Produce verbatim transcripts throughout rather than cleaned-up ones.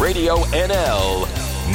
Radio N L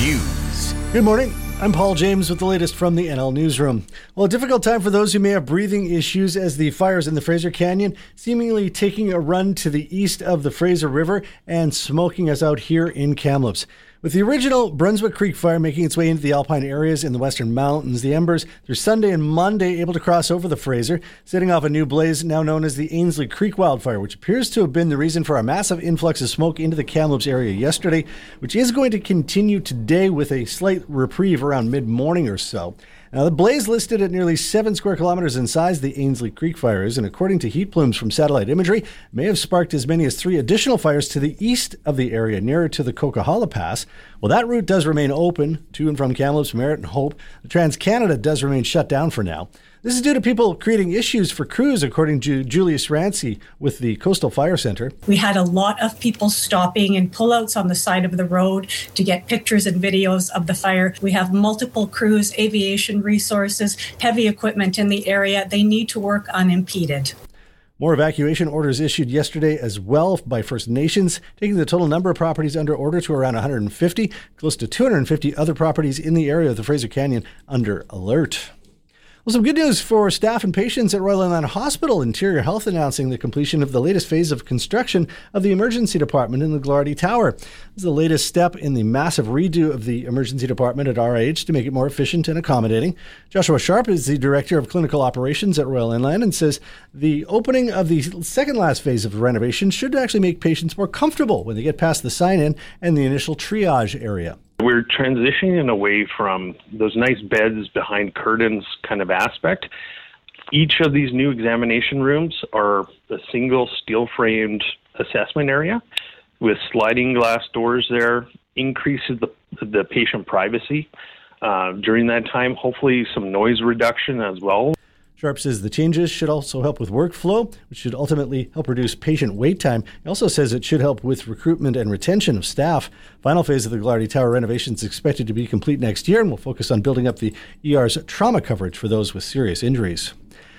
News. Good morning. I'm Paul James with the latest from the N L Newsroom. Well, a difficult time for those who may have breathing issues as the fires in the Fraser Canyon seemingly taking a run to the east of the Fraser River and smoking us out here in Kamloops. With the original Brunswick Creek fire making its way into the alpine areas in the western mountains, the embers through Sunday and Monday able to cross over the Fraser, setting off a new blaze now known as the Ainslie Creek wildfire, which appears to have been the reason for a massive influx of smoke into the Kamloops area yesterday, which is going to continue today with a slight reprieve around mid-morning or so. Now, the blaze listed at nearly seven square kilometers in size, the Ainslie Creek fires, and according to heat plumes from satellite imagery, may have sparked as many as three additional fires to the east of the area, nearer to the Coquihalla Pass. Well, that route does remain open to and from Kamloops, Merritt, and Hope. The Trans-Canada does remain shut down for now. This is due to people creating issues for crews, according to Julius Rancy with the Coastal Fire Center. We had a lot of people stopping and pullouts on the side of the road to get pictures and videos of the fire. We have multiple crews, aviation resources, heavy equipment in the area. They need to work unimpeded. More evacuation orders issued yesterday as well by First Nations, taking the total number of properties under order to around one hundred fifty, close to two hundred fifty other properties in the area of the Fraser Canyon under alert. Well, some good news for staff and patients at Royal Inland Hospital. Interior Health announcing the completion of the latest phase of construction of the emergency department in the Glarty Tower. This is the latest step in the massive redo of the emergency department at R I H to make it more efficient and accommodating. Joshua Sharp is the Director of Clinical Operations at Royal Inland and says the opening of the second last phase of renovation should actually make patients more comfortable when they get past the sign-in and the initial triage area. We're transitioning away from those nice beds behind curtains kind of aspect. Each of these new examination rooms are a single steel-framed assessment area with sliding glass doors there, increases the, the patient privacy uh, during that time, hopefully some noise reduction as well. Sharp says the changes should also help with workflow, which should ultimately help reduce patient wait time. He also says it should help with recruitment and retention of staff. Final phase of the Glarty Tower renovation is expected to be complete next year and will focus on building up the E R's trauma coverage for those with serious injuries.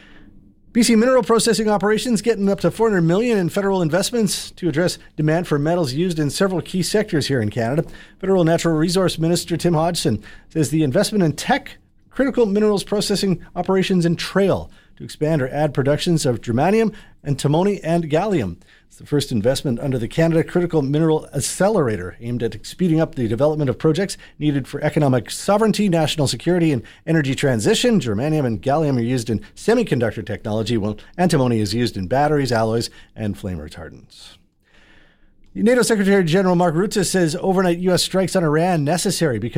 B C Mineral Processing Operations getting up to four hundred million dollars in federal investments to address demand for metals used in several key sectors here in Canada. Federal Natural Resource Minister Tim Hodgson says the investment in tech critical minerals processing operations in Trail to expand or add productions of germanium, antimony, and gallium. It's the first investment under the Canada Critical Mineral Accelerator aimed at speeding up the development of projects needed for economic sovereignty, national security, and energy transition. Germanium and gallium are used in semiconductor technology, while antimony is used in batteries, alloys, and flame retardants. NATO Secretary General Mark Rutte says overnight U S strikes on Iran necessary because